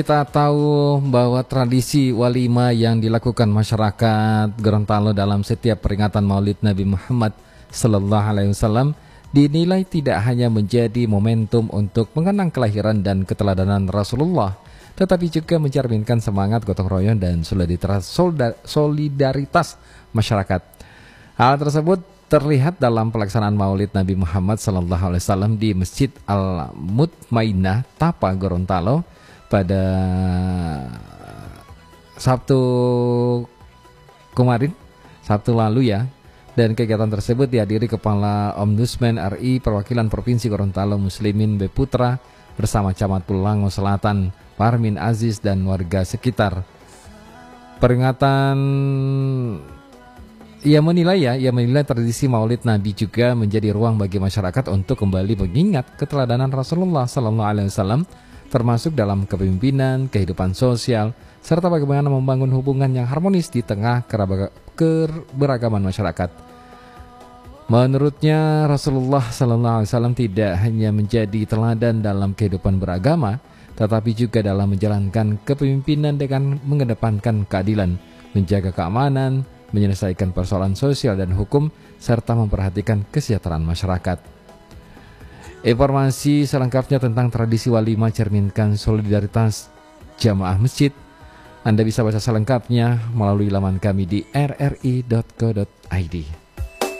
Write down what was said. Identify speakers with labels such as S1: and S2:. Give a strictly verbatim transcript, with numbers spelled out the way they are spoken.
S1: Kita tahu bahwa tradisi walimah yang dilakukan masyarakat Gorontalo dalam setiap peringatan Maulid Nabi Muhammad Sallallahu Alaihi Wasallam dinilai tidak hanya menjadi momentum untuk mengenang kelahiran dan keteladanan Rasulullah, tetapi juga mencerminkan semangat gotong royong dan solidaritas masyarakat. Hal tersebut terlihat dalam pelaksanaan Maulid Nabi Muhammad Sallallahu Alaihi Wasallam di Masjid Al-Mutmainah, Tapa, Gorontalo pada Sabtu kemarin, Sabtu lalu ya. Dan kegiatan tersebut dihadiri Kepala Ombudsman R I Perwakilan Provinsi Gorontalo Muslimin B. Putra bersama Camat Pulango Selatan Parmin Aziz dan warga sekitar. Peringatan ia menilai ya, ia menilai tradisi Maulid Nabi juga menjadi ruang bagi masyarakat untuk kembali mengingat keteladanan Rasulullah Sallallahu Alaihi Wasallam, termasuk dalam kepemimpinan, kehidupan sosial, serta bagaimana membangun hubungan yang harmonis di tengah keberagaman masyarakat. Menurutnya, Rasulullah Sallallahu Alaihi Wasallam tidak hanya menjadi teladan dalam kehidupan beragama, tetapi juga dalam menjalankan kepemimpinan dengan mengedepankan keadilan, menjaga keamanan, menyelesaikan persoalan sosial dan hukum, serta memperhatikan kesejahteraan masyarakat. Informasi selengkapnya tentang tradisi walimah cerminkan solidaritas jamaah masjid. Anda bisa baca selengkapnya melalui laman kami di r r i dot co dot i d.